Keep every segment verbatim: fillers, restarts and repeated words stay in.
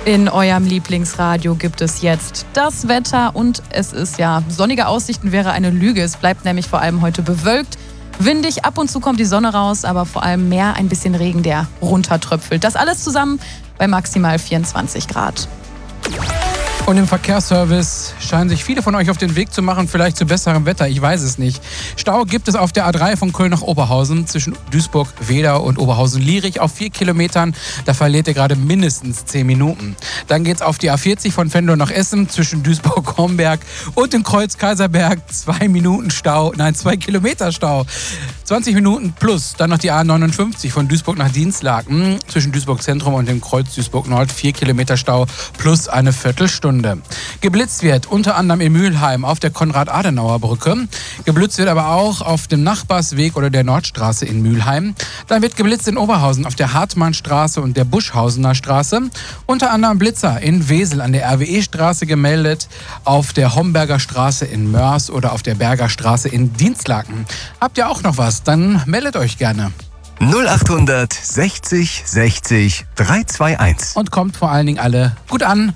In eurem Lieblingsradio gibt es jetzt das Wetter und es ist ja, sonnige Aussichten wäre eine Lüge. Es bleibt nämlich vor allem heute bewölkt, windig, ab und zu kommt die Sonne raus, aber vor allem mehr ein bisschen Regen, der runtertröpfelt. Das alles zusammen bei maximal vierundzwanzig Grad. Und im Verkehrsservice scheinen sich viele von euch auf den Weg zu machen, vielleicht zu besserem Wetter, ich weiß es nicht. Stau gibt es auf der A drei von Köln nach Oberhausen zwischen Duisburg-Wedau und Oberhausen-Lierich auf vier Kilometern. Da verliert ihr gerade mindestens zehn Minuten. Dann geht's auf die A vierzig von Venlo nach Essen zwischen Duisburg-Homberg und dem Kreuz Kaiserberg. Zwei Minuten Stau, nein, zwei Kilometer Stau. zwanzig Minuten plus. Dann noch die A neunundfünfzig von Duisburg nach Dinslaken zwischen Duisburg Zentrum und dem Kreuz Duisburg Nord. Vier Kilometer Stau plus eine Viertelstunde. Geblitzt wird unter anderem in Mülheim auf der Konrad-Adenauer-Brücke. Geblitzt wird aber auch auf dem Nachbarsweg oder der Nordstraße in Mülheim. Dann wird geblitzt in Oberhausen auf der Hartmannstraße und der Buschhausener Straße. Unter anderem Blitzer in Wesel an der R W E-Straße gemeldet, auf der Homberger Straße in Mörs oder auf der Berger Straße in Dinslaken. Habt ihr auch noch was? Dann meldet euch gerne. null acht sechzig sechzig drei zwei eins. Und kommt vor allen Dingen alle gut an.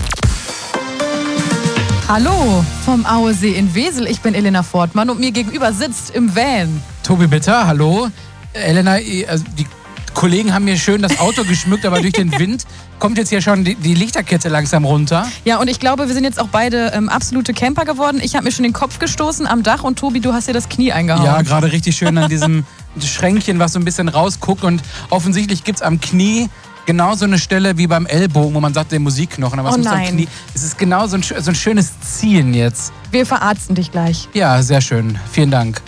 Hallo vom Auesee in Wesel, ich bin Elena Fortmann und mir gegenüber sitzt im Van Tobi Bitter, hallo. Elena, also die Kollegen haben mir schön das Auto geschmückt, aber durch den Wind kommt jetzt hier schon die, die Lichterkette langsam runter. Ja, und ich glaube, wir sind jetzt auch beide ähm, absolute Camper geworden. Ich habe mir schon den Kopf gestoßen am Dach und Tobi, du hast dir das Knie eingehauen. Ja, gerade richtig schön an diesem Schränkchen, was so ein bisschen rausguckt, und offensichtlich gibt es am Knie genau so eine Stelle wie beim Ellbogen, wo man sagt, der Musikknochen, aber es Oh muss am nein. Knie. Es ist genau so ein, so ein schönes Ziehen jetzt. Wir verarzten dich gleich. Ja, sehr schön. Vielen Dank.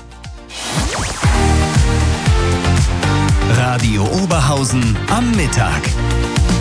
Radio Oberhausen am Mittag.